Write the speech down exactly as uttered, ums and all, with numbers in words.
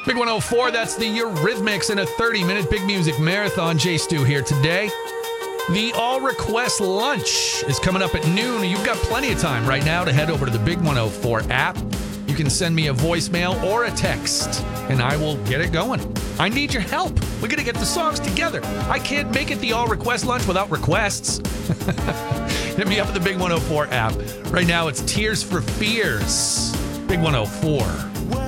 Big one oh four, that's the Eurythmics in a thirty-minute Big Music Marathon. Jay Stu here today. The All Request Lunch is coming up at noon. You've got plenty of time right now to head over to the Big one oh four app. You can send me a voicemail or a text, and I will get it going. I need your help. We're going to get the songs together. I can't make it the All Request Lunch without requests. Hit me up at the Big one oh four app. Right now, it's Tears for Fears. Big one oh four.